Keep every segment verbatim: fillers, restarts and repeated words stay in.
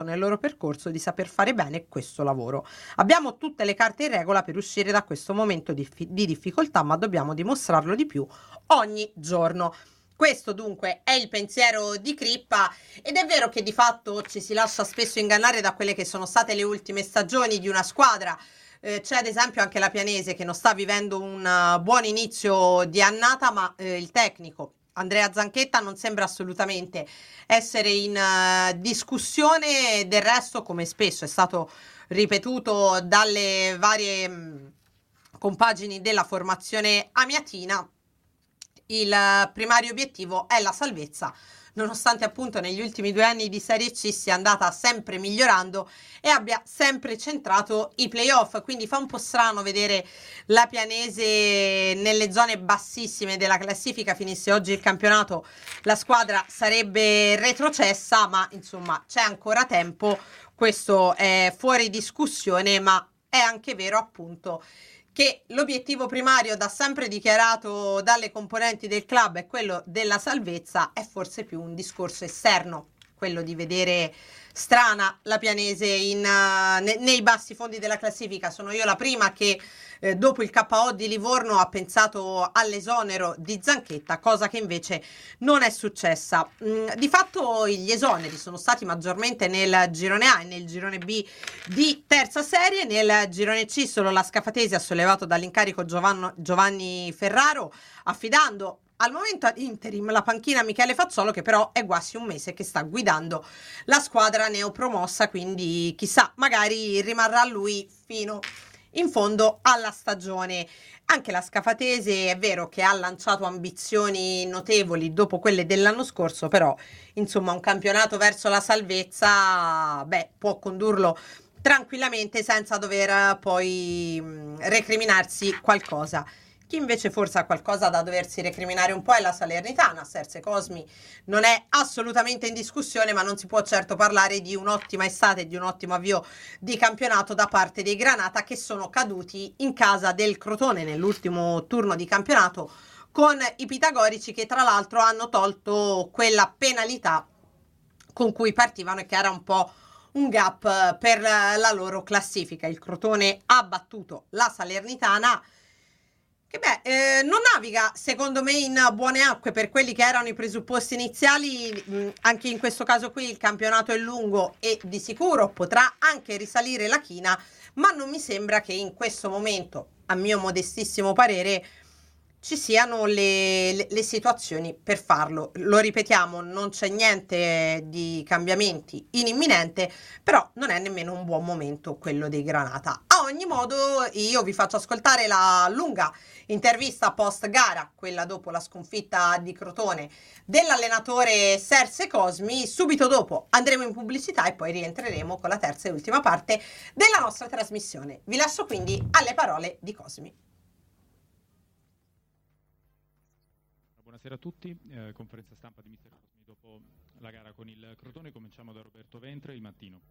nel loro percorso di saper fare bene questo lavoro. Abbiamo tutte le carte in regola per uscire da questo momento di, di difficoltà, ma dobbiamo dimostrarlo di più ogni giorno. Questo dunque è il pensiero di Crippa, ed è vero che di fatto ci si lascia spesso ingannare da quelle che sono state le ultime stagioni di una squadra. Eh, c'è ad esempio anche la Pianese che non sta vivendo un uh, buon inizio di annata, ma eh, il tecnico Andrea Zanchetta non sembra assolutamente essere in uh, discussione. Del resto, come spesso è stato ripetuto dalle varie mh, compagini della formazione amiatina, il primario obiettivo è la salvezza, nonostante appunto negli ultimi due anni di Serie C sia andata sempre migliorando e abbia sempre centrato i playoff. Quindi fa un po' strano vedere la Pianese nelle zone bassissime della classifica. Finisse oggi il campionato, la squadra sarebbe retrocessa, ma insomma c'è ancora tempo, questo è fuori discussione. Ma è anche vero appunto che l'obiettivo primario, da sempre dichiarato dalle componenti del club, è quello della salvezza. È forse più un discorso esterno quello di vedere strana la Pianese in, uh, ne, nei bassi fondi della classifica. Sono io la prima che eh, dopo il K O di Livorno ha pensato all'esonero di Zanchetta, cosa che invece non è successa. Mm, di fatto gli esoneri sono stati maggiormente nel girone A e nel girone B di terza serie. Nel girone C solo la Scafatesi ha sollevato dall'incarico Giovanno, Giovanni Ferraro, affidando al momento ad interim la panchina a Michele Fazzolo, che però è quasi un mese che sta guidando la squadra neopromossa, quindi chissà, magari rimarrà lui fino in fondo alla stagione. Anche la Scafatese è vero che ha lanciato ambizioni notevoli dopo quelle dell'anno scorso, però insomma un campionato verso la salvezza, beh, può condurlo tranquillamente senza dover poi mh, recriminarsi qualcosa. Chi invece forse ha qualcosa da doversi recriminare un po' è la Salernitana. Serse Cosmi non è assolutamente in discussione, ma non si può certo parlare di un'ottima estate e di un ottimo avvio di campionato da parte dei Granata, che sono caduti in casa del Crotone nell'ultimo turno di campionato con i pitagorici, che tra l'altro hanno tolto quella penalità con cui partivano e che era un po' un gap per la loro classifica. Il Crotone ha battuto la Salernitana, che beh, eh, non naviga secondo me in buone acque per quelli che erano i presupposti iniziali. Mh, anche in questo caso qui il campionato è lungo e di sicuro potrà anche risalire la china, ma non mi sembra che in questo momento, a mio modestissimo parere, ci siano le, le, le situazioni per farlo. Lo ripetiamo, non c'è niente di cambiamenti in imminente, però non è nemmeno un buon momento quello dei Granata. A ogni modo io vi faccio ascoltare la lunga intervista post gara, quella dopo la sconfitta di Crotone, dell'allenatore Serse Cosmi. Subito dopo andremo in pubblicità e poi rientreremo con la terza e ultima parte della nostra trasmissione. Vi lascio quindi alle parole di Cosmi. Buonasera a tutti, eh, conferenza stampa di mister Cosmi dopo la gara con il Crotone. Cominciamo da Roberto Ventre, Il Mattino.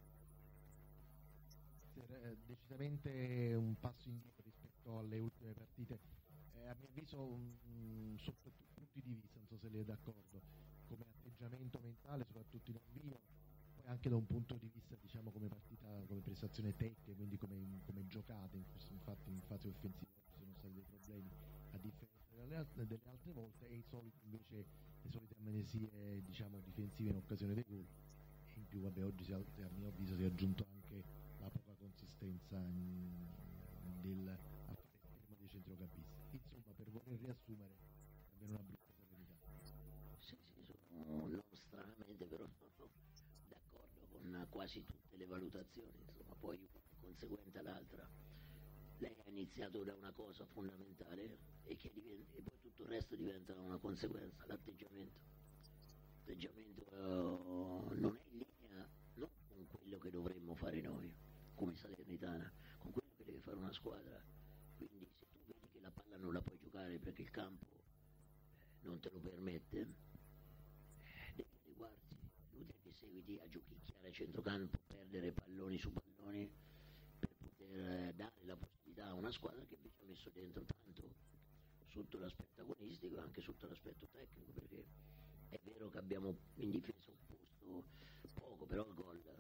Decisamente un passo indietro rispetto alle ultime partite, eh, a mio avviso um, sotto tutti i punti di vista, non so se lei è d'accordo, come atteggiamento mentale, soprattutto in avvio, poi anche da un punto di vista, diciamo, come partita, come prestazione tecnica, quindi come, come giocate. Infatti in fase offensiva ci sono stati dei problemi a differenza delle, delle altre volte, e i soliti invece le solite amnesie, diciamo, difensive in occasione dei gol. In più, vabbè, oggi si, a mio avviso si è aggiunto anche la poca consistenza in, del esterno dei centrocampisti. Insomma, per voler riassumere, avere una brutta serenità. Sì, sì, sono non stranamente, però sono d'accordo con quasi tutte le valutazioni. Insomma, poi conseguente all'altra. Lei ha iniziato da una cosa fondamentale e, che diventa, e poi tutto il resto diventa una conseguenza, l'atteggiamento. L'atteggiamento uh, non è in linea non con quello che dovremmo fare noi, come Salernitana, con quello che deve fare una squadra. Quindi se tu vedi che la palla non la puoi giocare perché il campo non te lo permette, devi adeguarti. Inutile che seguiti a giochicchiare a centrocampo, perdere palloni su palloni per poter dare la possibilità a una squadra che invece ha messo dentro tanto sotto l'aspetto agonistico e anche sotto l'aspetto tecnico, perché è vero che abbiamo in difesa un posto poco, però il gol